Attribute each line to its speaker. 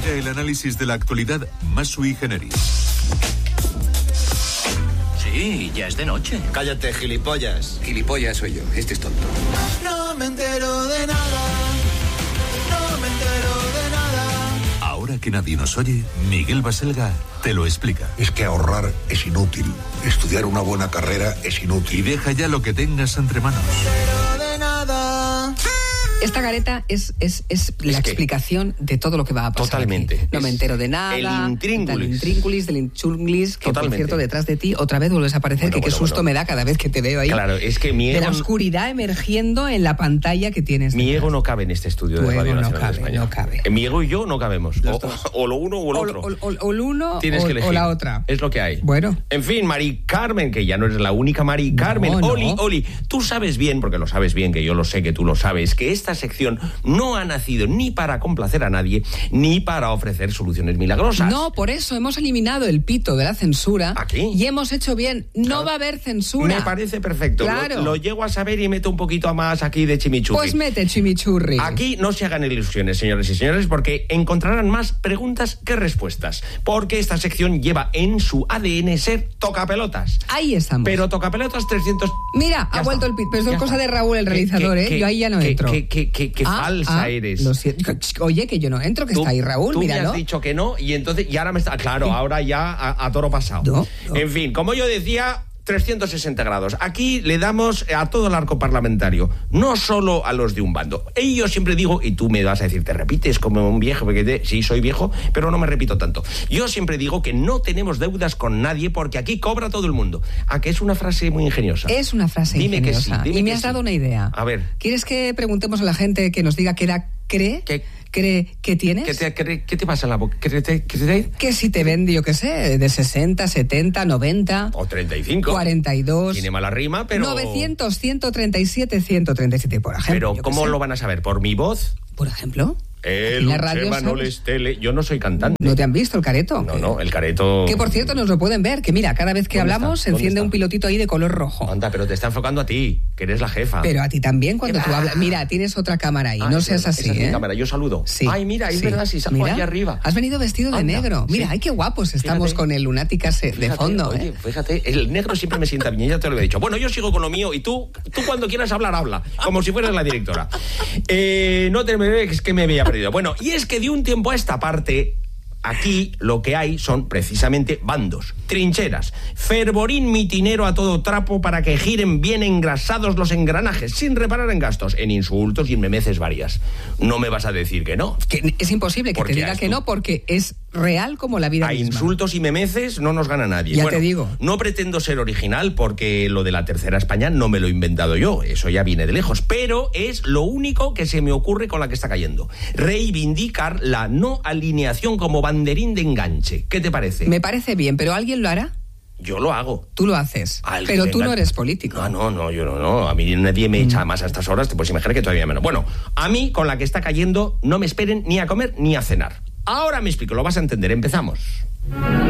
Speaker 1: Llega el análisis de la actualidad más sui generis.
Speaker 2: Sí, ya es de noche.
Speaker 3: Cállate, gilipollas.
Speaker 4: Gilipollas soy yo, este es tonto.
Speaker 5: No me entero de nada. No me entero de nada.
Speaker 1: Ahora que nadie nos oye, Miguel Baselga te lo explica.
Speaker 6: Es que ahorrar es inútil. Estudiar una buena carrera es inútil.
Speaker 1: Y deja ya lo que tengas entre manos.
Speaker 5: No me entero de nada.
Speaker 7: Esta careta es la explicación de todo lo que va a pasar.
Speaker 3: Totalmente.
Speaker 7: Aquí. No me entero de nada.
Speaker 3: El intríngulis.
Speaker 7: Del intríngulis, del inchunglis, que
Speaker 3: Totalmente.
Speaker 7: por cierto, detrás de ti otra vez vuelves a aparecer, qué susto me da cada vez que te veo ahí.
Speaker 3: Claro, es que mi ego...
Speaker 7: De la oscuridad emergiendo en la pantalla que tienes.
Speaker 3: Mi ego no cabe en este estudio
Speaker 7: Tu
Speaker 3: de Radio
Speaker 7: ego
Speaker 3: Nacional
Speaker 7: no cabe,
Speaker 3: de España.
Speaker 7: no cabe.
Speaker 3: Mi ego y yo no cabemos. O lo uno o el otro.
Speaker 7: O el uno
Speaker 3: Tienes que elegir.
Speaker 7: o la otra.
Speaker 3: Es lo que hay.
Speaker 7: Bueno.
Speaker 3: En fin, Mari Carmen, que ya no eres la única Mari Carmen.
Speaker 7: No.
Speaker 3: Oli, tú sabes bien, porque lo sabes bien, que yo lo sé, que tú lo sabes, que esta sección no ha nacido ni para complacer a nadie, ni para ofrecer soluciones milagrosas.
Speaker 7: No, por eso hemos eliminado el pito de la censura.
Speaker 3: ¿Aquí?
Speaker 7: Y hemos hecho bien. No va a haber censura.
Speaker 3: Me parece perfecto.
Speaker 7: Claro.
Speaker 3: Lo llego a saber y meto un poquito más aquí de chimichurri.
Speaker 7: Pues mete chimichurri.
Speaker 3: Aquí no se hagan ilusiones, señores y señores, porque encontrarán más preguntas que respuestas. Porque esta sección lleva en su ADN ser tocapelotas.
Speaker 7: Ahí estamos.
Speaker 3: Pero tocapelotas 300...
Speaker 7: Mira,
Speaker 3: Ya
Speaker 7: ha vuelto
Speaker 3: está.
Speaker 7: el pito. Pero es
Speaker 3: Ya
Speaker 7: cosa
Speaker 3: está.
Speaker 7: de Raúl, el realizador, ¿eh? Yo ahí ya no entro.
Speaker 3: Qué falsa eres.
Speaker 7: Lo siento. Oye, que yo no entro, que está ahí Raúl,
Speaker 3: tú
Speaker 7: míralo.
Speaker 3: me has dicho que no y entonces y ahora me está... Claro, ahora ya a toro pasado.
Speaker 7: No.
Speaker 3: En fin, como yo decía... 360 grados. Aquí le damos a todo el arco parlamentario, no solo a los de un bando. Y yo siempre digo, y tú me vas a decir, te repites como un viejo, porque sí, soy viejo, pero no me repito tanto. Yo siempre digo que no tenemos deudas con nadie porque aquí cobra todo el mundo. ¿A que es una frase muy ingeniosa?
Speaker 7: Es una frase
Speaker 3: Dime
Speaker 7: ingeniosa.
Speaker 3: que sí, dime
Speaker 7: y me
Speaker 3: que
Speaker 7: has
Speaker 3: sí.
Speaker 7: dado una idea.
Speaker 3: A ver.
Speaker 7: ¿Quieres que preguntemos a la gente que nos diga qué edad cree que tienes?
Speaker 3: ¿Qué te pasa en la boca?
Speaker 7: Que si te ven, yo qué sé, de 60, 70, 90...
Speaker 3: O 35.
Speaker 7: 42...
Speaker 3: Tiene mala rima, pero...
Speaker 7: 900, 137, 137, por ejemplo.
Speaker 3: Pero
Speaker 7: yo qué
Speaker 3: ¿cómo
Speaker 7: sé.
Speaker 3: lo van a saber? ¿Por mi voz?
Speaker 7: Por ejemplo...
Speaker 3: El
Speaker 7: la radio,
Speaker 3: Chema no
Speaker 7: ¿sabes?
Speaker 3: les tele. Yo no soy cantante.
Speaker 7: ¿No te han visto el careto?
Speaker 3: No, el careto...
Speaker 7: Que por cierto nos lo pueden ver, que mira, cada vez que
Speaker 3: ¿Dónde
Speaker 7: hablamos
Speaker 3: está?
Speaker 7: se enciende
Speaker 3: ¿Dónde
Speaker 7: un
Speaker 3: está?
Speaker 7: pilotito ahí de color rojo.
Speaker 3: Anda, pero te está enfocando a ti, que eres la jefa.
Speaker 7: Pero a ti también cuando
Speaker 3: ¿Qué
Speaker 7: tú
Speaker 3: va?
Speaker 7: hablas. Mira, tienes otra cámara ahí, no
Speaker 3: es
Speaker 7: seas
Speaker 3: verdad,
Speaker 7: así,
Speaker 3: esa es mi
Speaker 7: ¿eh?
Speaker 3: cámara, yo saludo.
Speaker 7: Sí.
Speaker 3: Ay, mira, es
Speaker 7: sí.
Speaker 3: verdad, si salgo
Speaker 7: Mira,
Speaker 3: aquí arriba.
Speaker 7: Has venido vestido de
Speaker 3: Anda,
Speaker 7: negro. Mira,
Speaker 3: sí.
Speaker 7: ay, qué guapos estamos
Speaker 3: Fíjate.
Speaker 7: con el Lunáticas de
Speaker 3: Fíjate,
Speaker 7: fondo,
Speaker 3: oye,
Speaker 7: ¿eh?
Speaker 3: fíjate, el negro siempre me sienta bien, ya te lo he dicho. Bueno, yo sigo con lo mío y tú cuando quieras hablar, habla, como si fueras la directora. No te me ves, es que me había perdido. Bueno, y es que de un tiempo a esta parte... Aquí lo que hay son precisamente bandos, trincheras, fervorín mitinero a todo trapo para que giren bien engrasados los engranajes, sin reparar en gastos, en insultos y en memeces varias. No me vas a decir que no.
Speaker 7: Que es imposible que
Speaker 3: Porque
Speaker 7: te diga que no, porque es real como la vida
Speaker 3: A
Speaker 7: misma.
Speaker 3: insultos y memeces no nos gana nadie.
Speaker 7: Ya te digo.
Speaker 3: No pretendo ser original porque lo de la Tercera España no me lo he inventado yo, eso ya viene de lejos, pero es lo único que se me ocurre con la que está cayendo. Reivindicar la no alineación como banderín de enganche. ¿Qué te parece?
Speaker 7: Me parece bien, pero ¿alguien lo hará?
Speaker 3: Yo lo hago.
Speaker 7: Tú lo haces,
Speaker 3: Al
Speaker 7: pero
Speaker 3: que
Speaker 7: tú
Speaker 3: venga-
Speaker 7: no eres político.
Speaker 3: No, yo no. A mí nadie me echa más a estas horas, te puedes imaginar que todavía menos. Bueno, a mí con la que está cayendo no me esperen ni a comer ni a cenar. Ahora me explico, lo vas a entender, empezamos.